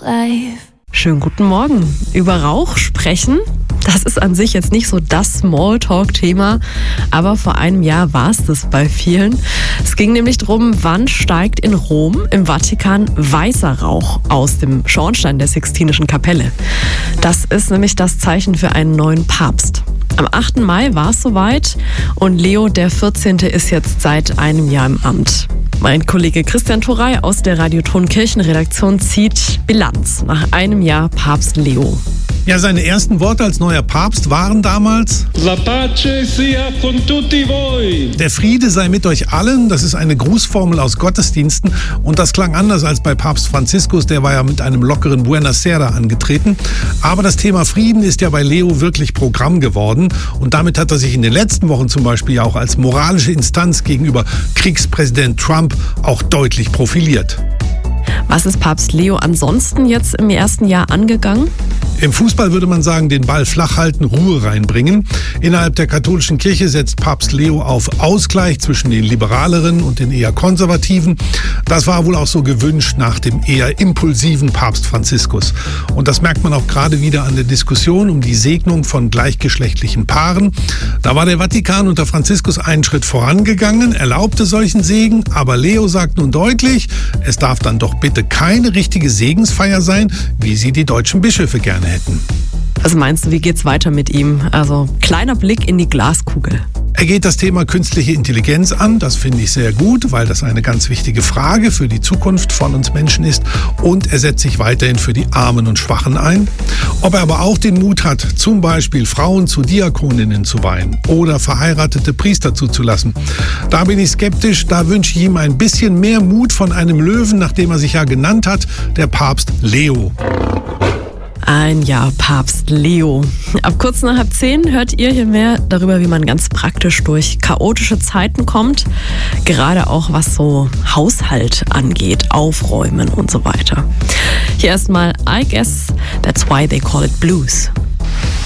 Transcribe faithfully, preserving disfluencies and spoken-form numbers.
life. Schönen guten Morgen. Über Rauch sprechen, das ist an sich jetzt nicht so das Smalltalk-Thema, aber vor einem Jahr war es das bei vielen. Es ging nämlich darum, wann steigt in Rom im Vatikan weißer Rauch aus dem Schornstein der Sixtinischen Kapelle. Das ist nämlich das Zeichen für einen neuen Papst. Am achten Mai war es soweit und Leo der vierzehnte ist jetzt seit einem Jahr im Amt. Mein Kollege Christian Thorey aus der Radioton Kirchenredaktion zieht Bilanz nach einem Jahr Papst Leo. Ja, seine ersten Worte als neuer Papst waren damals: La pace sia con tutti voi. Der Friede sei mit euch allen. Das ist eine Grußformel aus Gottesdiensten und das klang anders als bei Papst Franziskus, der war ja mit einem lockeren Buonasera angetreten. Aber das Thema Frieden ist ja bei Leo wirklich Programm geworden und damit hat er sich in den letzten Wochen zum Beispiel ja auch als moralische Instanz gegenüber Kriegspräsident Trump auch deutlich profiliert. Was ist Papst Leo ansonsten jetzt im ersten Jahr angegangen? Im Fußball würde man sagen, den Ball flach halten, Ruhe reinbringen. Innerhalb der katholischen Kirche setzt Papst Leo auf Ausgleich zwischen den Liberaleren und den eher Konservativen. Das war wohl auch so gewünscht nach dem eher impulsiven Papst Franziskus. Und das merkt man auch gerade wieder an der Diskussion um die Segnung von gleichgeschlechtlichen Paaren. Da war der Vatikan unter Franziskus einen Schritt vorangegangen, erlaubte solchen Segen, aber Leo sagt nun deutlich, es darf dann doch bitte keine richtige Segensfeier sein, wie sie die deutschen Bischöfe gerne hätten. Was meinst du, wie geht's weiter mit ihm? Also kleiner Blick in die Glaskugel. Er geht das Thema künstliche Intelligenz an, das finde ich sehr gut, weil das eine ganz wichtige Frage für die Zukunft von uns Menschen ist und er setzt sich weiterhin für die Armen und Schwachen ein. Ob er aber auch den Mut hat, zum Beispiel Frauen zu Diakoninnen zu weihen oder verheiratete Priester zuzulassen, da bin ich skeptisch, da wünsche ich ihm ein bisschen mehr Mut von einem Löwen, nachdem er sich ja genannt hat, der Papst Leo. Ein Jahr Papst Leo. Ab kurz nach halb zehn hört ihr hier mehr darüber, wie man ganz praktisch durch chaotische Zeiten kommt. Gerade auch was so Haushalt angeht, Aufräumen und so weiter. Hier erstmal I Guess That's Why They Call It Blues.